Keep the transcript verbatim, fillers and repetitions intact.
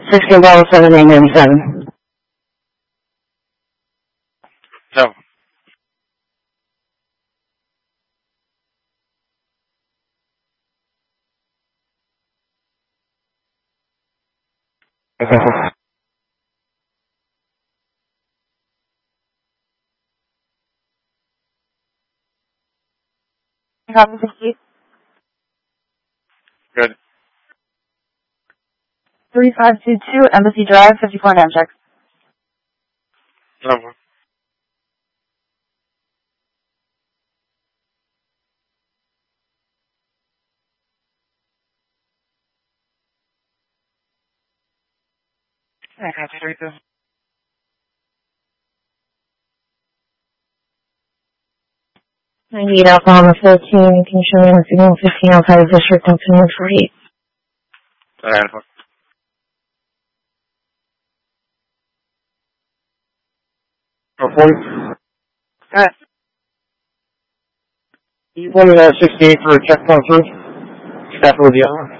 sixteen Bravo seven eight ninety-seven. No. Copy sixty. Good. three five two two Embassy Drive, fifty-four name check. No. I can't straight this. ninety-eight Alpha Alpha fourteen, can you show me on signal fifteen outside of district on signal forty-eight? Alright. Oh, forty. Alright. You wanted uh, sixty-eight for a check on through? Staff with the other one.